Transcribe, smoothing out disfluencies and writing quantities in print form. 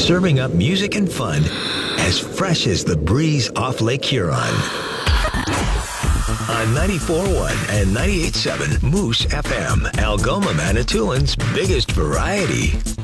serving up music and fun as fresh as the breeze off Lake Huron. On 94.1 and 98.7 Moose FM, Algoma, Manitoulин's biggest variety.